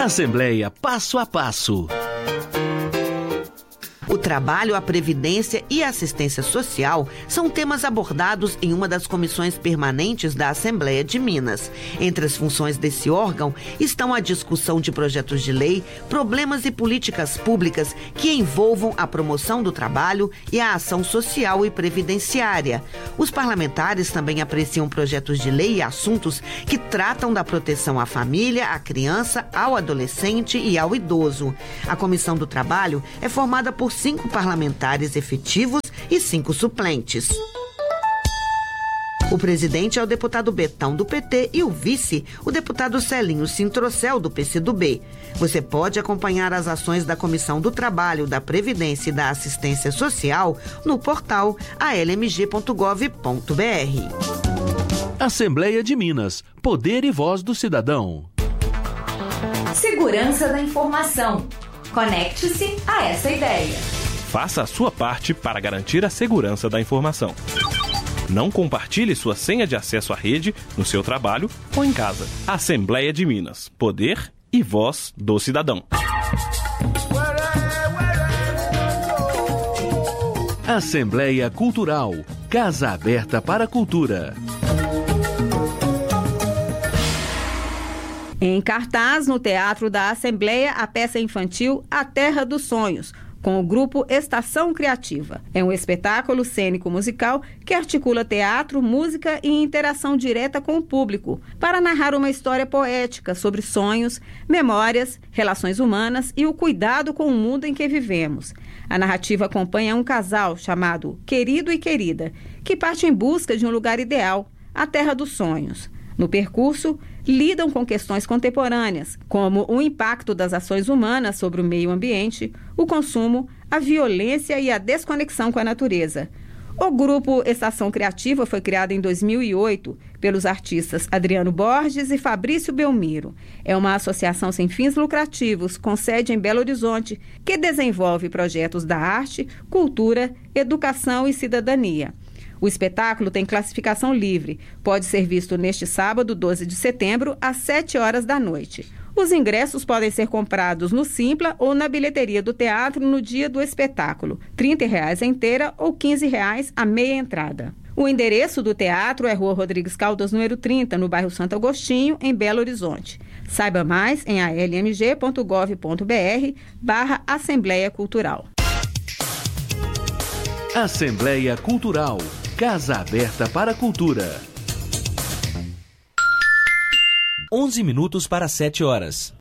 Assembleia Passo a Passo. O trabalho, a previdência e a assistência social são temas abordados em uma das comissões permanentes da Assembleia de Minas. Entre as funções desse órgão estão a discussão de projetos de lei, problemas e políticas públicas que envolvam a promoção do trabalho e a ação social e previdenciária. Os parlamentares também apreciam projetos de lei e assuntos que tratam da proteção à família, à criança, ao adolescente e ao idoso. A Comissão do Trabalho é formada por 5 parlamentares efetivos e 5 suplentes. O presidente é o deputado Betão, do PT, e o vice, o deputado Celinho Sintrocel, do PCdoB. Você pode acompanhar as ações da Comissão do Trabalho, da Previdência e da Assistência Social no portal almg.gov.br. Assembleia de Minas. Poder e voz do cidadão. Segurança da informação. Conecte-se a essa ideia. Faça a sua parte para garantir a segurança da informação. Não compartilhe sua senha de acesso à rede, no seu trabalho ou em casa. Assembleia de Minas. Poder e voz do cidadão. Assembleia Cultural. Casa aberta para a cultura. Em cartaz, no Teatro da Assembleia, a peça infantil A Terra dos Sonhos, com o grupo Estação Criativa. É um espetáculo cênico-musical que articula teatro, música e interação direta com o público, para narrar uma história poética sobre sonhos, memórias, relações humanas e o cuidado com o mundo em que vivemos. A narrativa acompanha um casal chamado Querido e Querida, que parte em busca de um lugar ideal, a Terra dos Sonhos. No percurso, lidam com questões contemporâneas, como o impacto das ações humanas sobre o meio ambiente, o consumo, a violência e a desconexão com a natureza. O grupo Estação Criativa foi criado em 2008 pelos artistas Adriano Borges e Fabrício Belmiro. É uma associação sem fins lucrativos, com sede em Belo Horizonte, que desenvolve projetos da arte, cultura, educação e cidadania. O espetáculo tem classificação livre. Pode ser visto neste sábado, 12 de setembro, às 7 horas da noite. Os ingressos podem ser comprados no Simpla ou na bilheteria do teatro no dia do espetáculo. R$ 30 a inteira ou R$ 15 a meia entrada. O endereço do teatro é Rua Rodrigues Caldas, número 30, no bairro Santo Agostinho, em Belo Horizonte. Saiba mais em almg.gov.br/Assembleia Cultural. Assembleia Cultural. Casa aberta para a cultura. 11 minutos para 7 horas.